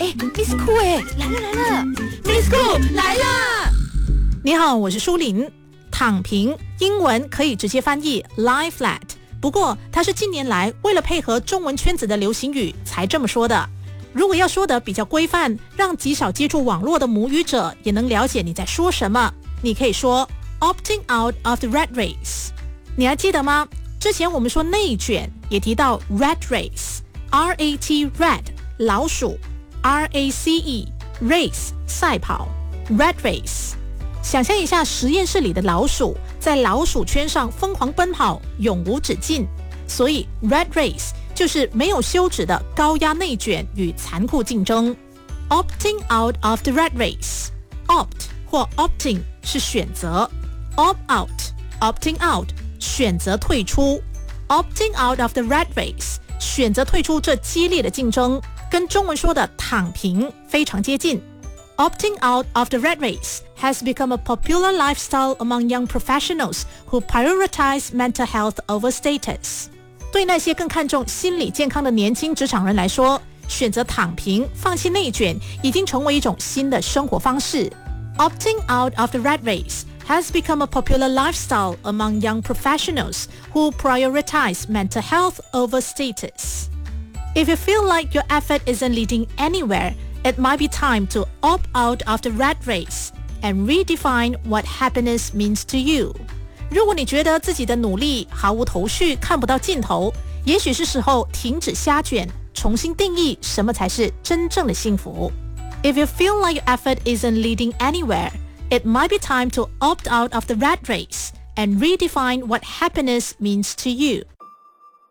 Miss Cool 来了 Miss Cool 来了。 你好，我是舒琳。躺平英文可以直接翻译 lie flat， 不过它是近年来为了配合中文圈子的流行语才这么说的。如果要说的比较规范，让极少接触网络的母语者也能了解你在说什么，你可以说 opting out of the rat race。 你还记得吗？之前我们说内卷也提到 rat race， R-A-T rat 老鼠， R-A-C-E race 赛跑， rat race。 想象一下实验室里的老鼠在老鼠圈上疯狂奔跑，永无止境，所以 rat race 就是没有休止的高压内卷与残酷竞争。 Opting out of the rat race， opt 或 opting 是选择， opt out opting out 选择退出， opting out of the rat race 选择退出这激烈的竞争，跟中文说的躺平非常接近。 Opting out of the rat race has become a popular lifestyle among young professionals who prioritize mental health over status。 对那些更看重心理健康的年轻职场人来说，选择躺平放弃内卷已经成为一种新的生活方式。 Opting out of the rat race has become a popular lifestyle among young professionals who prioritize mental health over status. If you feel like your effort isn't leading anywhere, it might be time to opt out of the rat race and redefine what happiness means to you. 如果你觉得自己的努力毫无头绪，看不到尽头，也许是时候停止瞎卷，重新定义什么才是真正的幸福。 If you feel like your effort isn't leading anywhere, it might be time to opt out of the rat race and redefine what happiness means to you.